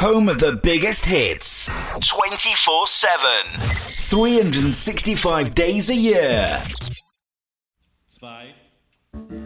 home of the biggest hits. 24/7. 365 days a year.